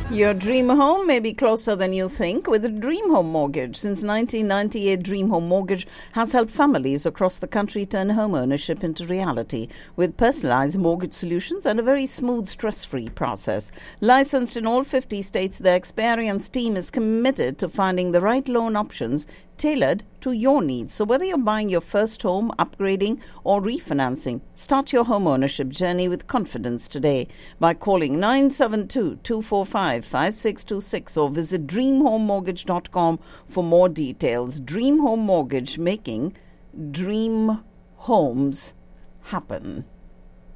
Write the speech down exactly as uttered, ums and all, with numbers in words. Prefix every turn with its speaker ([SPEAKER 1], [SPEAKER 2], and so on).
[SPEAKER 1] Your dream home may be closer than you think with a Dream Home Mortgage. Since nineteen ninety-eight, Dream Home Mortgage has helped families across the country turn home ownership into reality with personalized mortgage solutions and a very smooth, stress-free process. Licensed in all fifty states, their experienced team is committed to finding the right loan options tailored to your needs. So whether you're buying your first home, upgrading or refinancing, start your home ownership journey with confidence today by calling nine seven two, two four five, five six two six or visit dream home mortgage dot com for more details. Dream Home Mortgage, making dream homes happen.